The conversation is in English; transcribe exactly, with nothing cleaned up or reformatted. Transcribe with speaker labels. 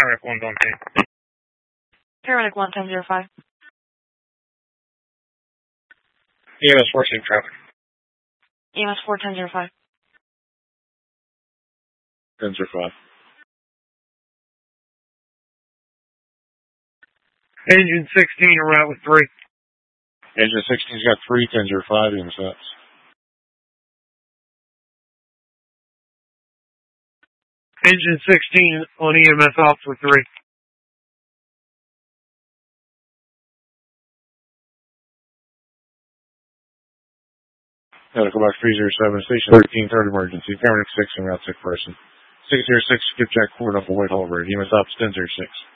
Speaker 1: Paramedic one's on scene.
Speaker 2: Paramedic one, ten zero five.
Speaker 1: E M S four, same traffic.
Speaker 2: E M S four, ten zero five.
Speaker 3: ten zero five.
Speaker 1: Engine sixteen, en route with three.
Speaker 3: Engine sixteen's got three, ten zero five, E M S.
Speaker 1: Engine sixteen on E M S off with three.
Speaker 3: Medical box three zero seven, station thirteen, third emergency. Paramedic six, en route sick person. six zero six, skipjack forward off of Whitehall Road. E M S ops ten zero six.